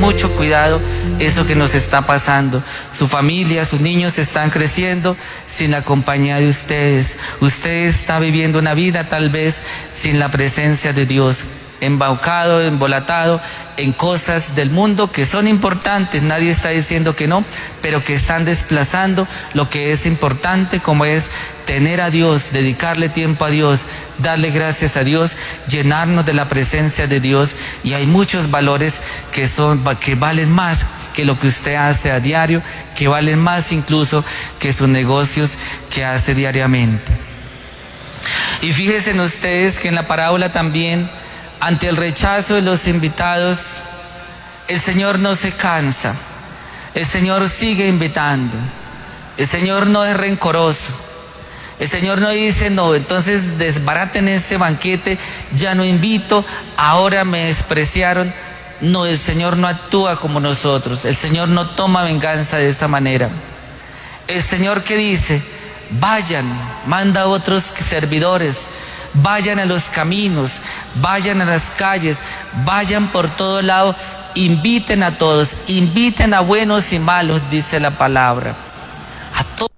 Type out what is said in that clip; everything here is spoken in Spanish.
mucho cuidado eso que nos está pasando. Su familia, sus niños están creciendo sin la compañía de ustedes. Usted está viviendo una vida tal vez sin la presencia de Dios, embaucado, embolatado en cosas del mundo que son importantes, nadie está diciendo que no, pero que están desplazando lo que es importante, como es tener a Dios, dedicarle tiempo a Dios, darle gracias a Dios, llenarnos de la presencia de Dios. Y hay muchos valores que valen más que lo que usted hace a diario, que valen más incluso que sus negocios que hace diariamente. Y fíjense en ustedes que en la parábola también, ante el rechazo de los invitados, el Señor no se cansa, el Señor sigue invitando, el Señor no es rencoroso, el Señor no dice no, entonces desbaraten ese banquete, ya no invito, ahora me despreciaron. No, el Señor no actúa como nosotros, el Señor no toma venganza de esa manera. El Señor, que dice, vayan, manda a otros servidores, vayan a los caminos, vayan a las calles, vayan por todo lado, inviten a todos, inviten a buenos y malos, dice la palabra. A todos.